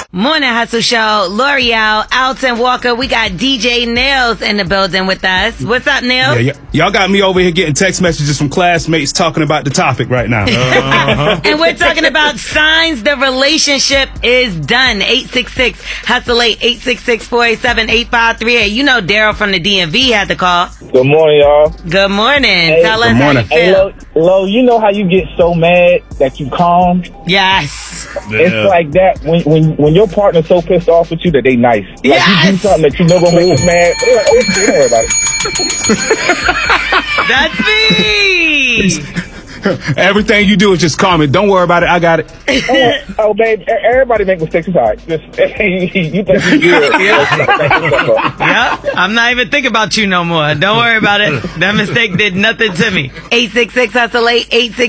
Morning Hustle Show. L'Oreal, Alton Walker. We got DJ Nails in the building with us. What's up, Nails? Yeah, y'all got me over here getting text messages from classmates talking about the topic right now. And we're talking about signs the relationship is done. 866 Hustle 8, 866-487-8538. You know Daryl from the DMV had the call. Good morning, y'all. Good morning. Hey, Tell us how you feel. Hey, Lo, you know how you get so mad that you calm? Yes. Yeah. It's like that when your partner's so pissed off with you that they nice. Like Yes. you do something that you know gonna make us mad. They're like, oh, don't worry about it. That's me. Everything you do is just comment. Don't worry about it. I got it. Oh, babe, everybody make mistakes. It's all right. Just, you think you're good. Yep. I'm not even thinking about you no more. Don't worry about it. That mistake did nothing to me. 866 Hustle 8,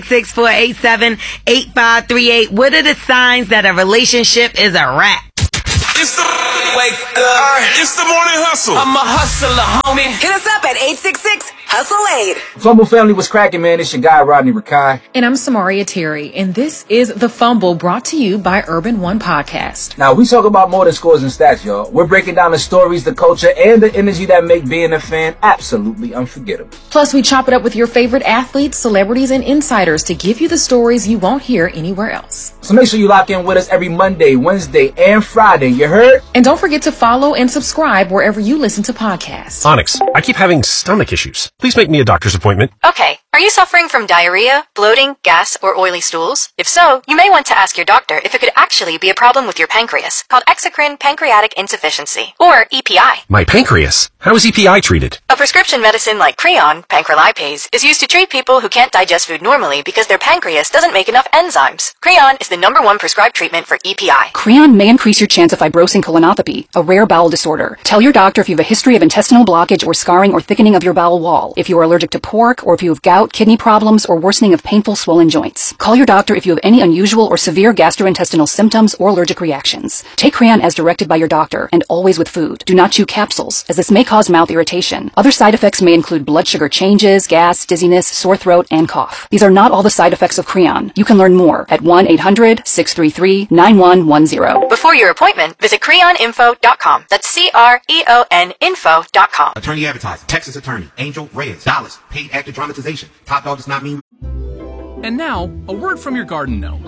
866-487-8538. What are the signs that a relationship is a wrap? It's the wake up. It's the morning hustle. I'm a hustler, homie. Hit us up at 866-HUSTLE-8. Fumble family was cracking, man. It's your guy, Rodney Rakai. And I'm Samaria Terry, and this is The Fumble, brought to you by Urban One Podcast. Now, we talk about more than scores and stats, y'all. We're breaking down the stories, the culture, and the energy that make being a fan absolutely unforgettable. Plus, we chop it up with your favorite athletes, celebrities, and insiders to give you the stories you won't hear anywhere else. So make sure you lock in with us every Monday, Wednesday, and Friday. You heard? And don't forget to follow and subscribe wherever you listen to podcasts. Onyx, I keep having stomach issues. Please make me a doctor's appointment. Okay, are you suffering from diarrhea, bloating, gas, or oily stools? If so, you may want to ask your doctor if it could actually be a problem with your pancreas, called exocrine pancreatic insufficiency, or EPI. My pancreas? How is EPI treated? A prescription medicine like Creon, pancrelipase, is used to treat people who can't digest food normally because their pancreas doesn't make enough enzymes. Creon is the #1 prescribed treatment for EPI. Creon may increase your chance of fibrosing colonopathy, a rare bowel disorder. Tell your doctor if you have a history of intestinal blockage or scarring or thickening of your bowel wall, if you are allergic to pork, or if you have gout, kidney problems, or worsening of painful swollen joints. Call your doctor if you have any unusual or severe gastrointestinal symptoms or allergic reactions. Take Creon as directed by your doctor, and always with food. Do not chew capsules, as this may cause mouth irritation. Other side effects may include blood sugar changes, gas, dizziness, sore throat, and cough. These are not all the side effects of Creon. You can learn more at 1-800-633-9110. Before your appointment, visit creoninfo.com. That's CREON info.com. Attorney advertising. Texas attorney. Angel Reyes. Dollars. Paid actor dramatization. Top dog does not mean. And now, a word from your garden gnome.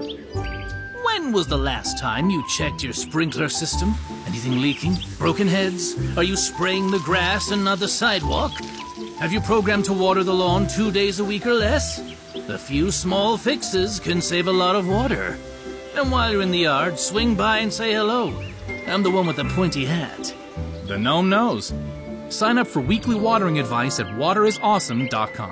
When was the last time you checked your sprinkler system? Anything leaking? Broken heads? Are you spraying the grass and not the sidewalk? Have you programmed to water the lawn 2 days a week or less? A few small fixes can save a lot of water. And while you're in the yard, swing by and say hello. I'm the one with the pointy hat. The gnome knows. Sign up for weekly watering advice at waterisawesome.com.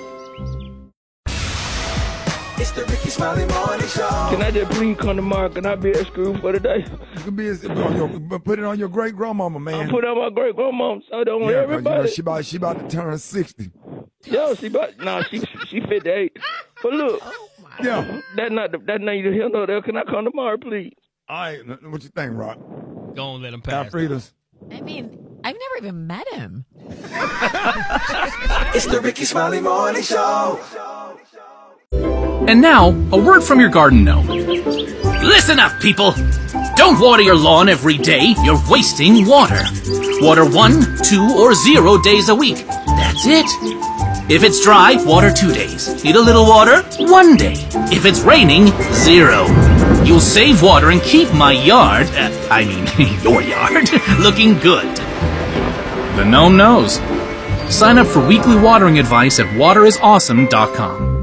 It's the Ricky Smiley Morning Show. Can I just please come tomorrow? Can I be excused for today? You can be put it on your great grandmama, man. I'll put it on my great grandmama. So don't everybody. You know, she about to turn 60. Yo, she 58. But look, that not you hear no there. Can I come tomorrow, please? All right, what you think, Rock? Go on, let him pass. Alfreda's. I mean, I've never even met him. It's the Ricky Smiley Morning Show. And now, a word from your garden gnome. Listen up, people! Don't water your lawn every day. You're wasting water. Water 1, 2, or 0 days a week. That's it. If it's dry, water 2 days. Need a little water? 1 day. If it's raining, 0. You'll save water and keep my yard, your yard, looking good. The gnome knows. Sign up for weekly watering advice at waterisawesome.com.